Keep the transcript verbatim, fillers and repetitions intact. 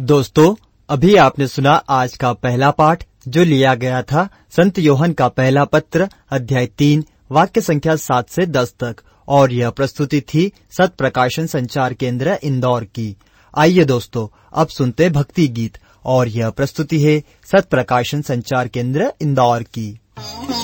दोस्तों, अभी आपने सुना आज का पहला पाठ जो लिया गया था संत योहन का पहला पत्र अध्याय तीन वाक्य संख्या सात से दस तक, और यह प्रस्तुति थी सत प्रकाशन संचार केंद्र इंदौर की। आइए दोस्तों, अब सुनते भक्ति गीत, और यह प्रस्तुति है सत प्रकाशन संचार केंद्र इंदौर की।